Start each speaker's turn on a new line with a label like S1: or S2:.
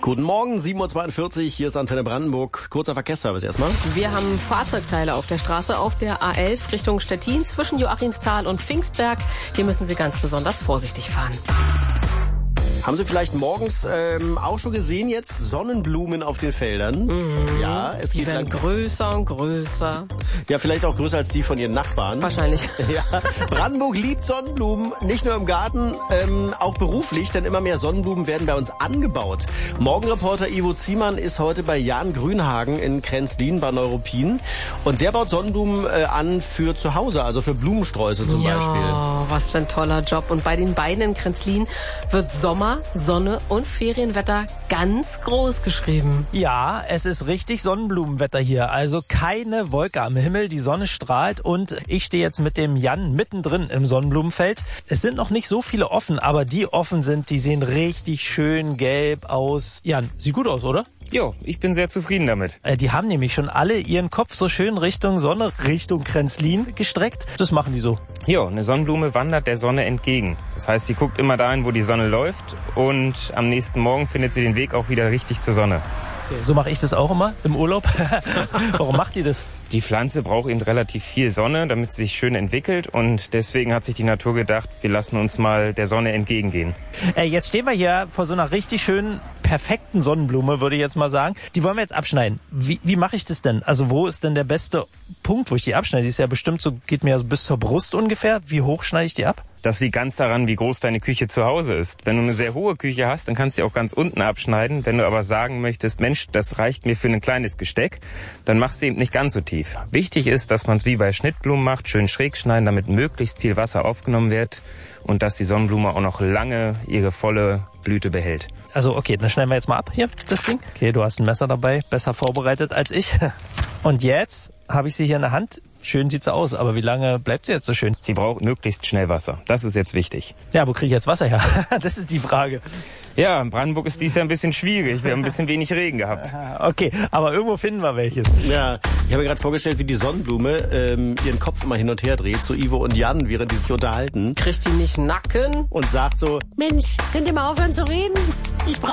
S1: Guten Morgen, 7.42 Uhr, hier ist Antenne Brandenburg. Kurzer Verkehrsservice erstmal.
S2: Wir haben Fahrzeugteile auf der Straße auf der A11 Richtung Stettin zwischen Joachimsthal und Pfingstberg. Hier müssen Sie ganz besonders vorsichtig fahren.
S1: Haben Sie vielleicht morgens auch schon gesehen jetzt Sonnenblumen auf den Feldern? Ja, es
S2: Die werden größer und größer.
S1: Ja, vielleicht auch größer als die von Ihren Nachbarn.
S2: Wahrscheinlich.
S1: Ja, Brandenburg liebt Sonnenblumen, nicht nur im Garten, auch beruflich, denn immer mehr Sonnenblumen werden bei uns angebaut. Morgenreporter Ivo Ziemann ist heute bei Jan Grünhagen in Krenzlin bei Neuruppin und der baut Sonnenblumen an für zu Hause, also für Blumensträuße zum Beispiel.
S2: Ja, was für ein toller Job. Und bei den beiden in Krenzlin wird Sommer, Sonne und Ferienwetter ganz groß geschrieben.
S3: Ja, es ist richtig Sonnenblumenwetter hier. Also keine Wolke am Himmel, die Sonne strahlt und ich stehe jetzt mit dem Jan mittendrin im Sonnenblumenfeld. Es sind noch nicht so viele offen, aber die offen sind, die sehen richtig schön gelb aus. Jan, sieht gut aus, oder?
S4: Jo, ich bin sehr zufrieden damit.
S3: Die haben nämlich schon alle ihren Kopf so schön Richtung Sonne, Richtung Krenzlin gestreckt. Das machen die so.
S4: Jo, eine Sonnenblume wandert der Sonne entgegen. Das heißt, sie guckt immer dahin, wo die Sonne läuft und am nächsten Morgen findet sie den Weg auch wieder richtig zur Sonne.
S3: Okay, so mache ich das auch immer im Urlaub. Warum macht ihr das?
S4: Die Pflanze braucht eben relativ viel Sonne, damit sie sich schön entwickelt und deswegen hat sich die Natur gedacht, wir lassen uns mal der Sonne entgegengehen.
S3: Jetzt stehen wir hier vor so einer richtig schönen, perfekten Sonnenblume, würde ich jetzt mal sagen. Die wollen wir jetzt abschneiden. Wie mache ich das denn? Also wo ist denn der beste Punkt, wo ich die abschneide? Die ist ja bestimmt so, geht mir ja so bis zur Brust ungefähr. Wie hoch schneide ich die ab?
S4: Das liegt ganz daran, wie groß deine Küche zu Hause ist. Wenn du eine sehr hohe Küche hast, dann kannst du die auch ganz unten abschneiden. Wenn du aber sagen möchtest, Mensch, das reicht mir für ein kleines Gesteck, dann machst du eben nicht ganz so tief. Wichtig ist, dass man es wie bei Schnittblumen macht, schön schräg schneiden, damit möglichst viel Wasser aufgenommen wird und dass die Sonnenblume auch noch lange ihre volle Blüte behält.
S3: Also okay, dann schneiden wir jetzt mal ab hier, das Ding. Okay, du hast ein Messer dabei, besser vorbereitet als ich. Und jetzt habe ich sie hier in der Hand. Schön sieht sie aus, aber wie lange bleibt sie jetzt so schön?
S4: Sie braucht möglichst schnell Wasser. Das ist jetzt wichtig.
S3: Ja, wo kriege ich jetzt Wasser her? Das ist die Frage.
S4: Ja, in Brandenburg ist dies Jahr ein bisschen schwierig. Wir haben ein bisschen wenig Regen gehabt.
S3: Okay, aber irgendwo finden wir welches.
S1: Ja, ich habe mir gerade vorgestellt, wie die Sonnenblume ihren Kopf immer hin und her dreht zu Ivo und Jan, während die sich unterhalten.
S2: Kriegt die nicht Nacken?
S1: Und sagt so,
S5: Mensch, könnt ihr mal aufhören zu reden? Ich brauche